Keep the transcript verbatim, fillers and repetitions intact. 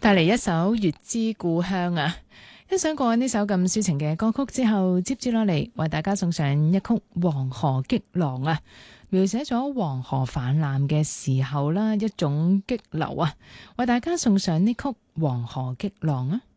帶嚟一首《月之故鄉》啊！欣賞過呢首咁抒情嘅歌曲之後，接住落嚟為大家送上一曲《黃河激浪》啊，描寫咗黃河泛濫嘅時候啦，一種激流啊！為大家送上呢曲《黃河激浪》啊！